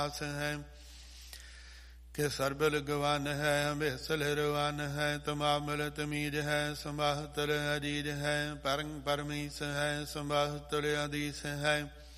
ਹੈ। ਕਿ ਸਰਬਲ ਗਵਨ ਹੈ, ਬੇਸਲ ਰਵਾਨ ਹੈ, ਤਮਾਮਲ ਤਮੀਜ ਹੈ, ਸੰਬਾਹਤਲ ਅਜੀਜ ਹੈ, ਪਰਮ ਪਰਮੀਸ ਹੈ, ਸੰਬਾਹਤਲ ਆਦੀਸ ਹੈ।